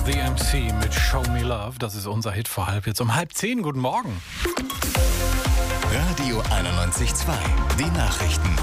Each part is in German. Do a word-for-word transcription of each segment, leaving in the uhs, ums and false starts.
The M C mit Show Me Love, das ist unser Hit vor halb jetzt um halb zehn. Guten Morgen. Radio einundneunzig Komma zwei, die Nachrichten.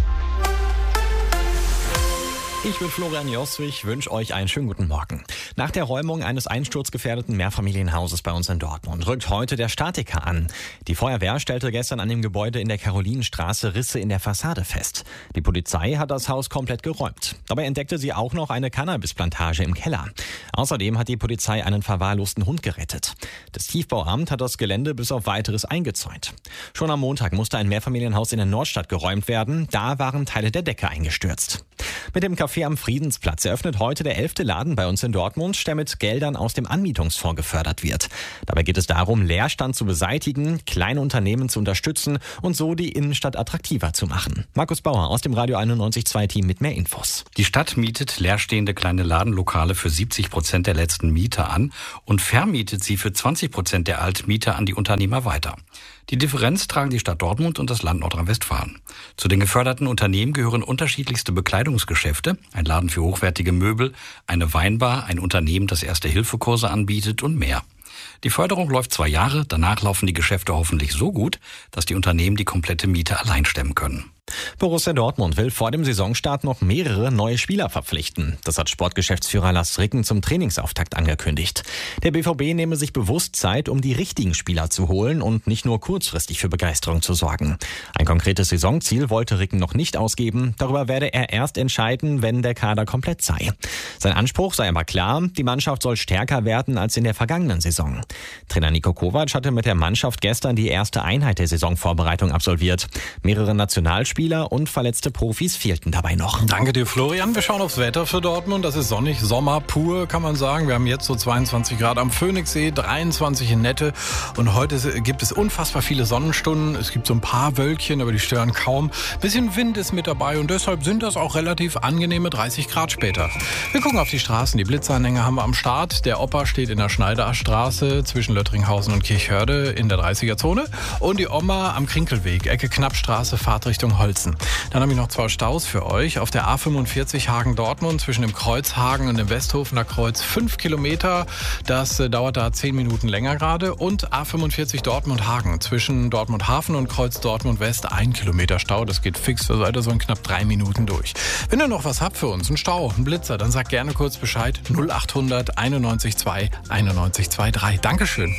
Ich bin Florian Joswig, wünsche euch einen schönen guten Morgen. Nach der Räumung eines einsturzgefährdeten Mehrfamilienhauses bei uns in Dortmund rückt heute der Statiker an. Die Feuerwehr stellte gestern an dem Gebäude in der Karolinenstraße Risse in der Fassade fest. Die Polizei hat das Haus komplett geräumt. Dabei entdeckte sie auch noch eine Cannabisplantage im Keller. Außerdem hat die Polizei einen verwahrlosten Hund gerettet. Das Tiefbauamt hat das Gelände bis auf Weiteres eingezäunt. Schon am Montag musste ein Mehrfamilienhaus in der Nordstadt geräumt werden. Da waren Teile der Decke eingestürzt. Mit dem Café am Friedensplatz eröffnet heute der elfte Laden bei uns in Dortmund, der mit Geldern aus dem Anmietungsfonds gefördert wird. Dabei geht es darum, Leerstand zu beseitigen, kleine Unternehmen zu unterstützen und so die Innenstadt attraktiver zu machen. Markus Bauer aus dem Radio einundneunzig Komma zwei Team mit mehr Infos. Die Stadt mietet leerstehende kleine Ladenlokale für siebzig Prozent der letzten Mieter an und vermietet sie für zwanzig Prozent der Altmieter an die Unternehmer weiter. Die Differenz tragen die Stadt Dortmund und das Land Nordrhein-Westfalen. Zu den geförderten Unternehmen gehören unterschiedlichste Bekleidungsgeschäfte, ein Laden für hochwertige Möbel, eine Weinbar, ein Unternehmen, das Erste-Hilfe-Kurse anbietet und mehr. Die Förderung läuft zwei Jahre, danach laufen die Geschäfte hoffentlich so gut, dass die Unternehmen die komplette Miete allein stemmen können. Borussia Dortmund will vor dem Saisonstart noch mehrere neue Spieler verpflichten. Das hat Sportgeschäftsführer Lars Ricken zum Trainingsauftakt angekündigt. Der B V B nehme sich bewusst Zeit, um die richtigen Spieler zu holen und nicht nur kurzfristig für Begeisterung zu sorgen. Ein konkretes Saisonziel wollte Ricken noch nicht ausgeben. Darüber werde er erst entscheiden, wenn der Kader komplett sei. Sein Anspruch sei aber klar, die Mannschaft soll stärker werden als in der vergangenen Saison. Trainer Niko Kovac hatte mit der Mannschaft gestern die erste Einheit der Saisonvorbereitung absolviert. Mehrere Nationalspieler und verletzte Profis fehlten dabei noch. Danke dir, Florian. Wir schauen aufs Wetter für Dortmund. Das ist sonnig, Sommer pur, kann man sagen. Wir haben jetzt so zweiundzwanzig Grad am Phoenixsee, dreiundzwanzig in Nette. Und heute gibt es unfassbar viele Sonnenstunden. Es gibt so ein paar Wölkchen, aber die stören kaum. Bisschen Wind ist mit dabei und deshalb sind das auch relativ angenehme dreißig Grad später. Wir gucken auf die Straßen. Die Blitzanhänger haben wir am Start. Der Opa steht in der Schneiderstraße zwischen Löttringhausen und Kirchhörde in der dreißiger-Zone. Und die Oma am Krinkelweg, Ecke Knappstraße, Fahrtrichtung Holzen. Dann habe ich noch zwei Staus für euch. Auf der A fünfundvierzig Hagen-Dortmund zwischen dem Kreuzhagen und dem Westhofener Kreuz fünf Kilometer. Das äh, dauert da zehn Minuten länger gerade. Und A fünfundvierzig Dortmund-Hagen zwischen Dortmund-Hafen und Kreuz Dortmund-West ein Kilometer Stau. Das geht fix, da seid ihr so in knapp drei Minuten durch. Wenn ihr noch was habt für uns, einen Stau, einen Blitzer, dann sagt gerne kurz Bescheid. null achthundert einundneunzig zwei einundneunzig drei. Dankeschön.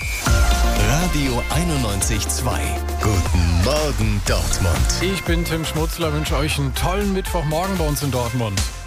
Radio einundneunzig Komma zwei. Guten Morgen Dortmund. Ich bin Tim Schmutzler, wünsche euch einen tollen Mittwochmorgen bei uns in Dortmund.